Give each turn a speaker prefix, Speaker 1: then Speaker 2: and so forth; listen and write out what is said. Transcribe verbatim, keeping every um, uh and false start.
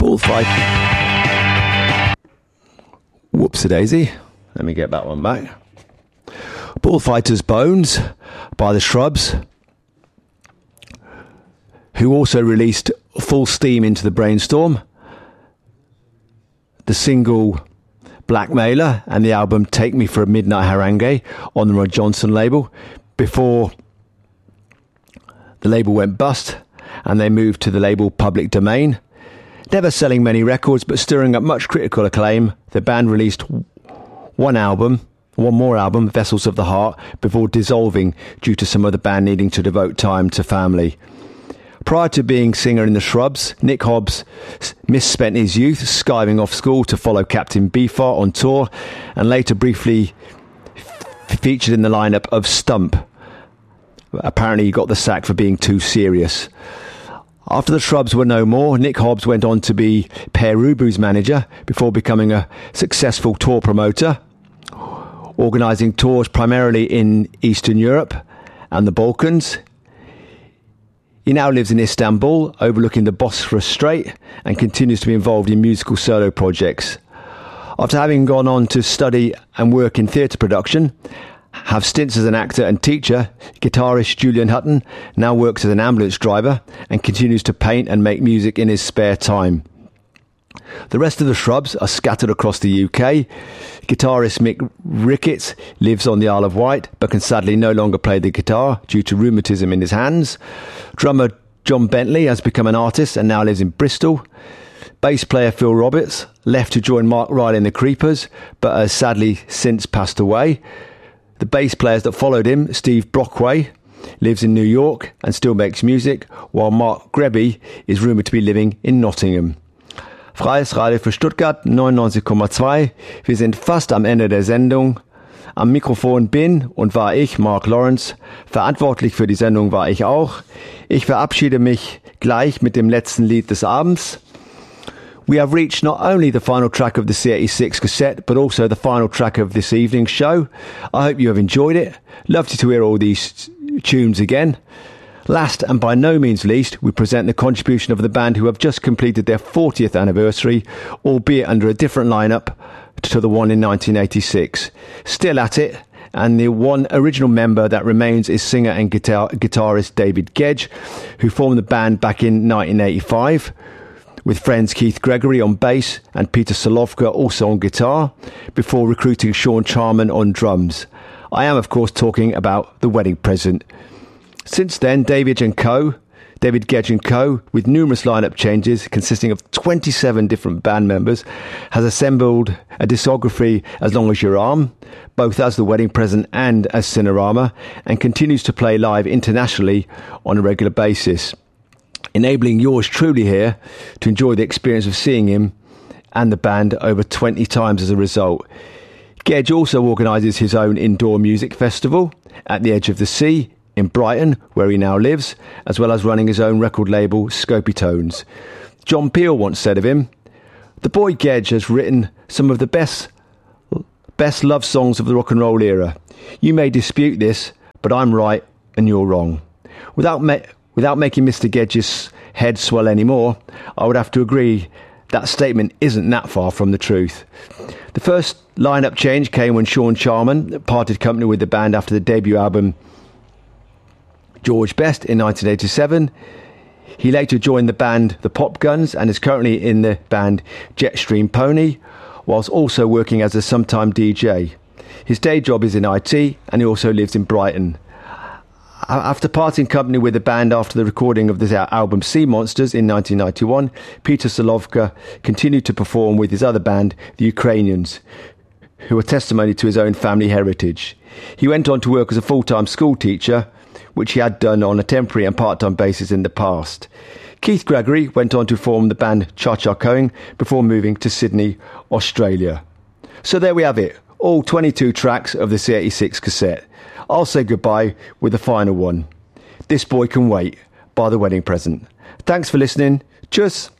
Speaker 1: Bullfight. Whoops-a-daisy. Let me get that one back. Bullfighter's Bones by The Shrubs, who also released Full Steam Into the Brainstorm, the single Blackmailer, and the album Take Me for a Midnight Harangue on the Rod Johnson label, before the label went bust and they moved to the label Public Domain. Never selling many records, but stirring up much critical acclaim, the band released one album, one more album, Vessels of the Heart, before dissolving due to some of the band needing to devote time to family. Prior to being singer in The Shrubs, Nick Hobbs misspent his youth skiving off school to follow Captain Beefheart on tour, and later briefly f- featured in the lineup of Stump. Apparently he got the sack for being too serious. After The Shrubs were no more, Nick Hobbs went on to be Pere Ubu's manager before becoming a successful tour promoter, organising tours primarily in Eastern Europe and the Balkans. He now lives in Istanbul, overlooking the Bosphorus Strait, and continues to be involved in musical solo projects. After having gone on to study and work in theatre production, have stints as an actor and teacher, guitarist Julian Hutton now works as an ambulance driver and continues to paint and make music in his spare time. The rest of the Shrubs are scattered across the U K. Guitarist Mick Ricketts lives on the Isle of Wight, but can sadly no longer play the guitar due to rheumatism in his hands. Drummer John Bentley has become an artist and now lives in Bristol. Bass player Phil Roberts left to join Mark Riley and the Creepers, but has sadly since passed away. The bass players that followed him, Steve Brockway, lives in New York and still makes music, while Mark Greby is rumoured to be living in Nottingham. Freies Radio für Stuttgart neunundneunzig Komma zwei. Wir sind fast am Ende der Sendung. Am Mikrofon bin und war ich, Mark Lawrence. Verantwortlich für die Sendung war ich auch. Ich verabschiede mich gleich mit dem letzten Lied des Abends. We have reached not only the final track of the C eighty-six cassette, but also the final track of this evening's show. I hope you have enjoyed it. Loved to hear all these tunes again. Last and by no means least, we present the contribution of the band who have just completed their fortieth anniversary, albeit under a different lineup to the one in nineteen eighty-six. Still at it, and the one original member that remains is singer and guitar- guitarist David Gedge, who formed the band back in nineteen eighty-five. With friends Keith Gregory on bass and Peter Solovka also on guitar, before recruiting Sean Charman on drums. I am, of course, talking about The Wedding Present. Since then, David and Co., David Gedge and Co., with numerous lineup changes consisting of twenty-seven different band members, has assembled a discography as long as your arm, both as The Wedding Present and as Cinerama, and continues to play live internationally on a regular basis, enabling yours truly here to enjoy the experience of seeing him and the band over twenty times as a result. Gedge also organises his own indoor music festival at the Edge of the Sea in Brighton, where he now lives, as well as running his own record label, Scopy Tones. John Peel once said of him, "The boy Gedge has written some of the best, best love songs of the rock and roll era. You may dispute this, but I'm right and you're wrong." Without me- Without making Mister Gedge's head swell anymore, I would have to agree that statement isn't that far from the truth. The first lineup change came when Sean Charman parted company with the band after the debut album George Best in nineteen eighty-seven. He later joined the band The Pop Guns and is currently in the band Jetstream Pony, whilst also working as a sometime D J. His day job is in I T and he also lives in Brighton. After parting company with the band after the recording of the album Sea Monsters in nineteen ninety-one, Peter Solovka continued to perform with his other band, the Ukrainians, who are testimony to his own family heritage. He went on to work as a full-time school teacher, which he had done on a temporary and part-time basis in the past. Keith Gregory went on to form the band Cha Cha Coing before moving to Sydney, Australia. So there we have it, all twenty-two tracks of the C eighty-six cassette. I'll say goodbye with the final one. This Boy Can Wait by The Wedding Present. Thanks for listening. Tschüss.